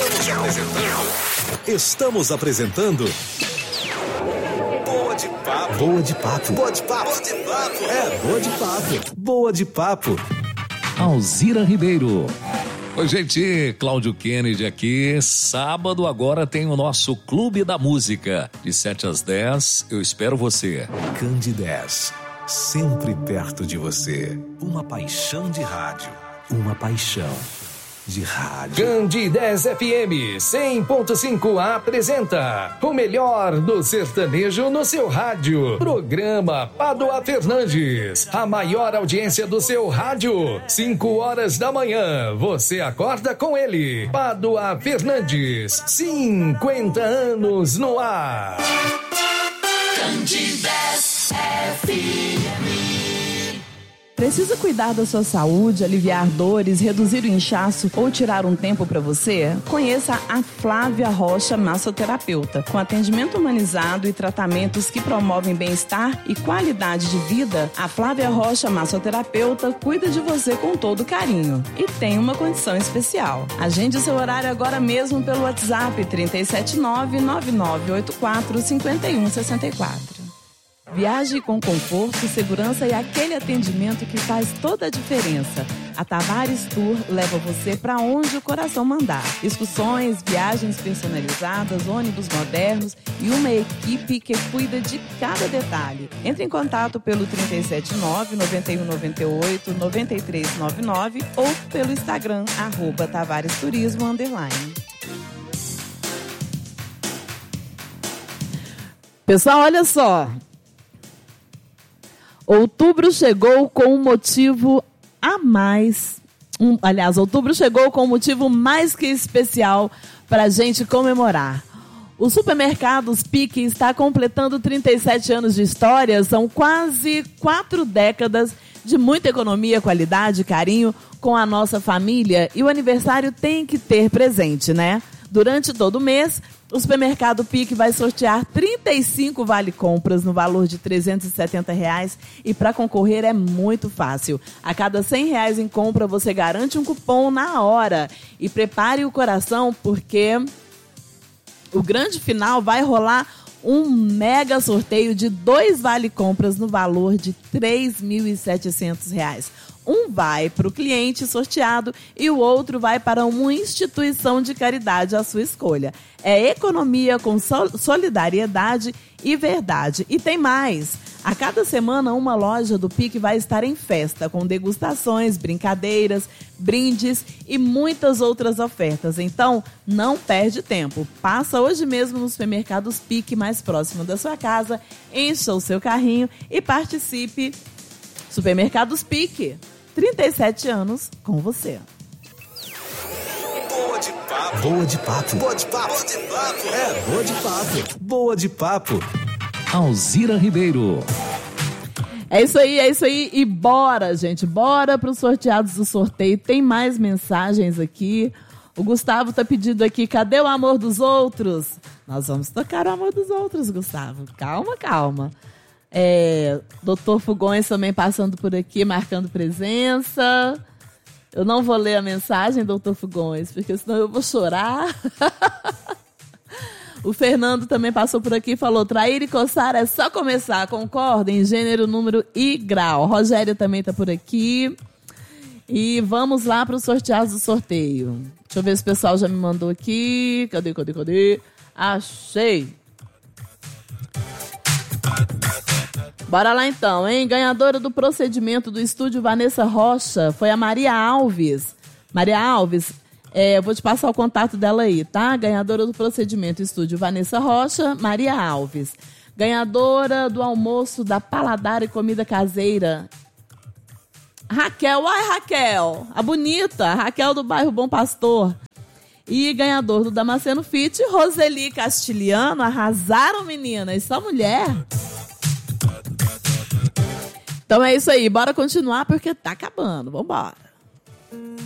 Estamos apresentando Boa de Papo. Boa de Papo. Boa de Papo. Boa de Papo. Boa de Papo. Boa de Papo. Alzira Ribeiro. Oi, gente, Cláudio Kennedy aqui. Sábado agora tem o nosso Clube da Música. De 7 às 10, eu espero você. Candidez, sempre perto de você. Uma paixão de rádio. Uma paixão de rádio. Candidez FM 100.5 apresenta o melhor do sertanejo no seu rádio. Programa Pádua Fernandes, a maior audiência do seu rádio. 5 horas da manhã, você acorda com ele. Pádua Fernandes, 50 anos no ar. Candidez FM. Precisa cuidar da sua saúde, aliviar dores, reduzir o inchaço ou tirar um tempo para você? Conheça a Flávia Rocha, massoterapeuta. Com atendimento humanizado e tratamentos que promovem bem-estar e qualidade de vida, a Flávia Rocha, massoterapeuta, cuida de você com todo carinho. E tem uma condição especial. Agende seu horário agora mesmo pelo WhatsApp 379-9984-5164. Viaje com conforto, segurança e aquele atendimento que faz toda a diferença. A Tavares Tour leva você para onde o coração mandar. Excursões, viagens personalizadas, ônibus modernos e uma equipe que cuida de cada detalhe. Entre em contato pelo 379-9198-9399 ou pelo Instagram @TavaresTurismo_. Pessoal, olha só. Outubro chegou com um motivo a mais. Outubro chegou com um motivo mais que especial para a gente comemorar. O Supermercados Pique está completando 37 anos de história. São quase 4 décadas de muita economia, qualidade, carinho com a nossa família. E o aniversário tem que ter presente, né? Durante todo o mês, o Supermercado Pique vai sortear 35 vale-compras no valor de R$ 370. E para concorrer é muito fácil. A cada R$ 100 em compra, você garante um cupom na hora. E prepare o coração, porque o grande final vai rolar um mega sorteio de 2 vale-compras no valor de R$ 3.700. Um vai para o cliente sorteado e o outro vai para uma instituição de caridade à sua escolha. É economia com solidariedade e verdade. E tem mais. A cada semana, uma loja do Pique vai estar em festa, com degustações, brincadeiras, brindes e muitas outras ofertas. Então, não perde tempo. Passa hoje mesmo no Supermercados Pique mais próximo da sua casa, encha o seu carrinho e participe. Supermercados Pique, 37 anos com você. Boa de Papo. Boa de Papo. Boa de Papo. Boa de Papo. Boa de Papo. Boa de Papo. Alzira Ribeiro. É isso aí. E bora, gente. Bora para os sorteados do sorteio. Tem mais mensagens aqui. O Gustavo tá pedindo aqui, cadê o amor dos outros? Nós vamos tocar o amor dos outros, Gustavo. Calma. Doutor Fugões também passando por aqui, marcando presença. Eu não vou ler a mensagem, doutor Fugões, porque senão eu vou chorar. O Fernando também passou por aqui e falou, trair e coçar é só começar, concordem? Gênero, número e grau. Rogério também está por aqui. E vamos lá para os sorteados do sorteio. Deixa eu ver se o pessoal já me mandou aqui. Cadê? Achei. Bora lá então, hein? Ganhadora do procedimento do estúdio Vanessa Rocha foi a Maria Alves. Maria Alves, eu vou te passar o contato dela aí, tá? Ganhadora do procedimento estúdio Vanessa Rocha, Maria Alves. Ganhadora do almoço da Paladar e Comida Caseira, Raquel. Ai, Raquel, a bonita, Raquel do bairro Bom Pastor. E ganhador do Damasceno Fit, Roseli Castilhano. Arrasaram, meninas, só mulher. Então é isso aí, bora continuar porque tá acabando, vambora.